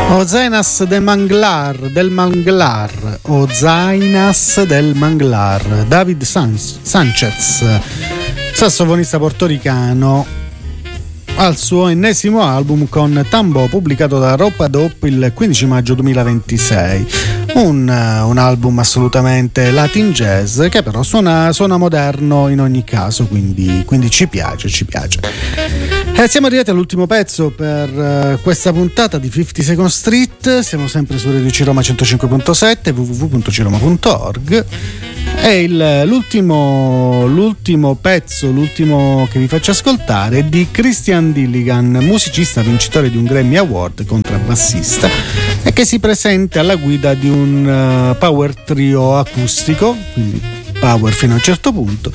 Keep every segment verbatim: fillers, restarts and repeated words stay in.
Ozainas del Manglar, del Manglar, Ozainas del Manglar, David San- Sanchez, sassofonista portoricano, al suo ennesimo album con Tambo, pubblicato da Ropa Dop il quindici maggio duemilaventisei. Un, un album assolutamente Latin jazz che però suona, suona moderno in ogni caso, quindi, quindi ci piace, ci piace. E siamo arrivati all'ultimo pezzo per uh, questa puntata di cinquanta Second Street. Siamo sempre su Radio C Roma centocinque punto sette, w w w punto ciroma punto org. E il, l'ultimo, l'ultimo pezzo, l'ultimo che vi faccio ascoltare è di Christian Dilligan, musicista vincitore di un Grammy Award, contrabbassista, e che si presenta alla guida di un uh, power trio acustico, quindi power fino a un certo punto,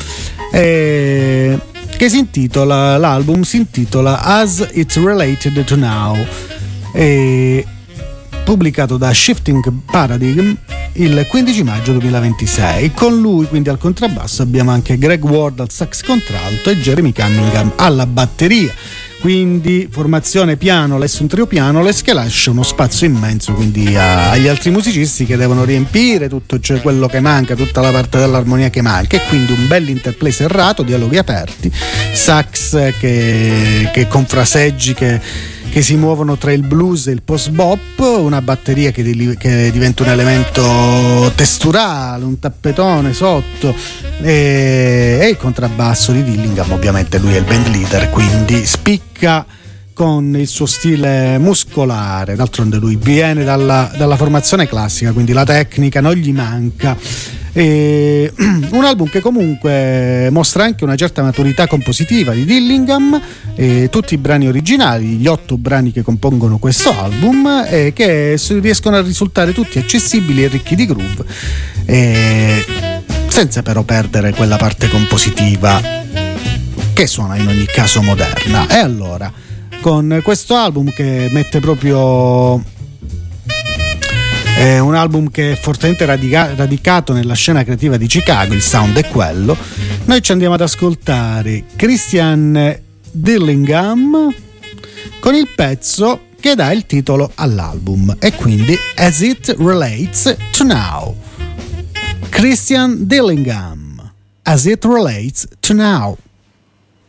e che si intitola, l'album si intitola As It's Related to Now, e pubblicato da Shifting Paradigm il quindici maggio duemilaventisei. Con lui quindi al contrabbasso abbiamo anche Greg Ward al sax contralto e Jeremy Cunningham alla batteria, quindi formazione pianoles, un trio pianoles che lascia uno spazio immenso quindi a, agli altri musicisti che devono riempire tutto, cioè quello che manca, tutta la parte dell'armonia che manca, e quindi un bel interplay serrato, dialoghi aperti, sax che, che con fraseggi che che si muovono tra il blues e il post-bop, una batteria che, di, che diventa un elemento testurale, un tappetone sotto, e, e il contrabbasso di Dillingham, ovviamente lui è il band leader, quindi spicca con il suo stile muscolare. D'altronde lui viene dalla, dalla formazione classica, quindi la tecnica non gli manca. E un album che comunque mostra anche una certa maturità compositiva di Dillingham, e tutti i brani originali, gli otto brani che compongono questo album, e che riescono a risultare tutti accessibili e ricchi di groove, e senza però perdere quella parte compositiva che suona in ogni caso moderna. E allora, con questo album che mette proprio è un album che è fortemente radica- radicato nella scena creativa di Chicago, il sound è quello, noi ci andiamo ad ascoltare Christian Dillingham con il pezzo che dà il titolo all'album, e quindi As It Relates to Now. Christian Dillingham, As It Relates to Now.